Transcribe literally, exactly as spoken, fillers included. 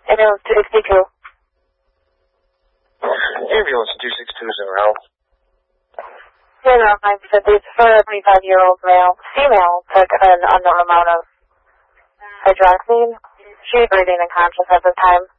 Ambulance two sixty-two. Ambulance two six two is en route. zero nine fifty for a twenty-five-year-old male. Female took an unknown amount of hydroxine. She's breathing and conscious at this time.